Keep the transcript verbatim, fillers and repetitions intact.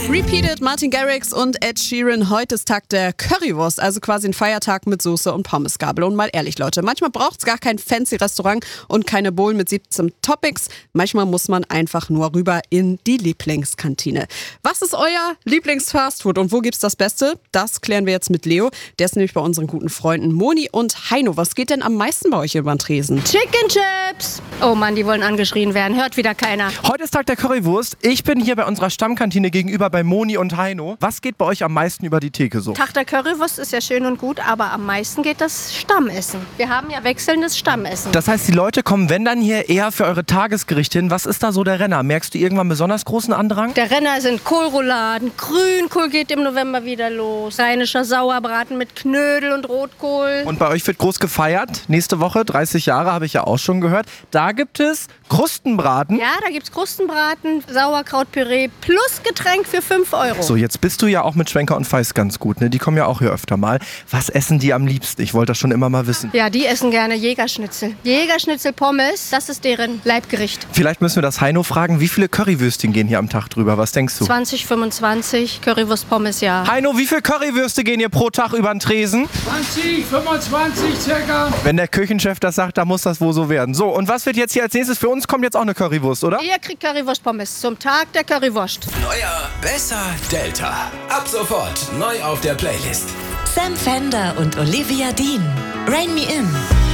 Repeated, Martin Garrix und Ed Sheeran. Heute ist Tag der Currywurst, also quasi ein Feiertag mit Soße und Pommesgabel. Und mal ehrlich, Leute, manchmal braucht es gar kein fancy Restaurant und keine Bowl mit siebzehn Toppings. Manchmal muss man einfach nur rüber in die Lieblingskantine. Was ist euer Lieblingsfastfood und wo gibt's das Beste? Das klären wir jetzt mit Leo. Der ist nämlich bei unseren guten Freunden Moni und Heino. Was geht denn am meisten bei euch über den Tresen? Chicken Chips! Oh Mann, die wollen angeschrien werden. Hört wieder keiner. Heute ist Tag der Currywurst. Ich bin hier bei unserer Stammkantine gegenüber bei Moni und Heino. Was geht bei euch am meisten über die Theke so? Tag der Currywurst ist ja schön und gut, aber am meisten geht das Stammessen. Wir haben ja wechselndes Stammessen. Das heißt, die Leute kommen, wenn dann hier eher für eure Tagesgerichte hin. Was ist da so der Renner? Merkst du irgendwann besonders großen Andrang? Der Renner sind Kohlrouladen, Grünkohl geht im November wieder los, rheinischer Sauerbraten mit Knödel und Rotkohl. Und bei euch wird groß gefeiert. Nächste Woche, dreißig Jahre, habe ich ja auch schon gehört. Da gibt es Krustenbraten. Ja, da gibt's Krustenbraten, Sauerkrautpüree plus Getränk für fünf Euro. So, jetzt bist du ja auch mit Schwenker und Feist ganz gut, ne? Die kommen ja auch hier öfter mal. Was essen die am liebsten? Ich wollte das schon immer mal wissen. Ja, die essen gerne Jägerschnitzel. Jägerschnitzel Pommes, das ist deren Leibgericht. Vielleicht müssen wir das Heino fragen, wie viele Currywürstchen gehen hier am Tag drüber? Was denkst du? zwanzig, fünfundzwanzig, Currywurst Pommes, ja. Heino, wie viele Currywürste gehen hier pro Tag über den Tresen? zwanzig, fünfundzwanzig circa. Wenn der Küchenchef das sagt, dann muss das wohl so werden. So, und was wird jetzt hier als nächstes? Für uns kommt jetzt auch eine Currywurst, oder? Ihr kriegt Currywurst Pommes zum Tag der Currywurst. Neuer, besser, Delta. Ab sofort neu auf der Playlist. Sam Fender und Olivia Dean. Rain Me In.